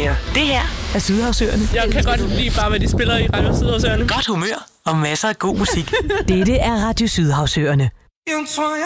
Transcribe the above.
her. Det her er Sydhavsøerne. Jeg kan godt lide bare, hvad de spiller i Radio Sydhavsøerne. Godt humør og masser af god musik. Dette er Radio Sydhavsøerne.